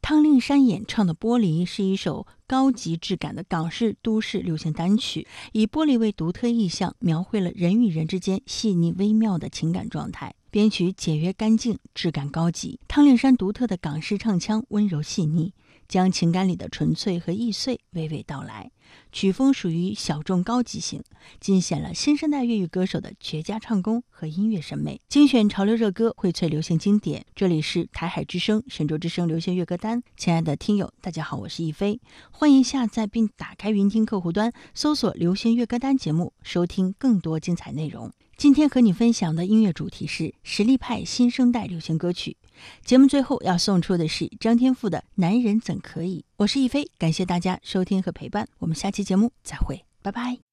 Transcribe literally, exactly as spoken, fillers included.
汤令山演唱的《玻璃》是一首高级质感的港式都市流行单曲，以玻璃为独特意象，描绘了人与人之间细腻微妙的情感状态。编曲简约干净，质感高级。汤令山独特的港式唱腔温柔细腻，将情感里的纯粹和易碎娓娓道来。曲风属于小众高级型，尽显了新生代粤语歌手的绝佳唱功和音乐审美。精选潮流热歌，荟萃流行经典。这里是台海之声、神州之声流行乐歌单。亲爱的听友，大家好，我是亦菲，欢迎下载并打开云听客户端，搜索流行乐歌单节目，收听更多精彩内容。今天和你分享的音乐主题是实力派新生代流行歌曲。节目最后要送出的是张天赋的《男人怎可以》。我是亦菲，感谢大家收听和陪伴，我们下期节目再会，拜拜。